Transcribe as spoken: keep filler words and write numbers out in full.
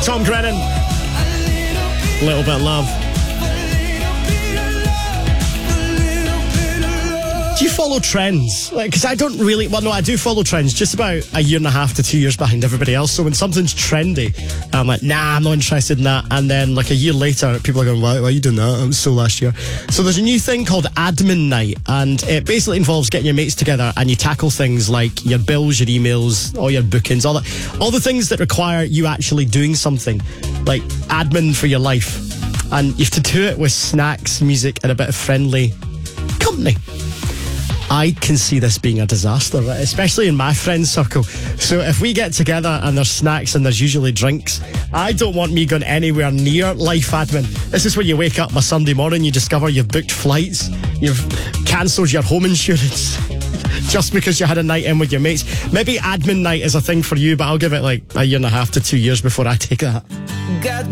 Tom Grennan. Little Bit of Love. Do you follow trends? Like, because I don't really... Well, no, I do follow trends, just about a year and a half to two years behind everybody else. So when something's trendy, I'm like, nah, I'm not interested in that. And then, like, a year later, people are going, why, why are you doing that? It was so last year. So there's a new thing called Admin Night, and it basically involves getting your mates together and you tackle things like your bills, your emails, all your bookings, all that, all the things that require you actually doing something, like admin for your life. And you have to do it with snacks, music, and a bit of friendly company. I can see this being a disaster, right? Especially in my friends circle. So if we get together and there's snacks and there's usually drinks, I don't want me going anywhere near life admin. This is where you wake up on a Sunday morning, you discover you've booked flights, you've cancelled your home insurance just because you had a night in with your mates. Maybe admin night is a thing for you, but I'll give it like a year and a half to two years before I take that.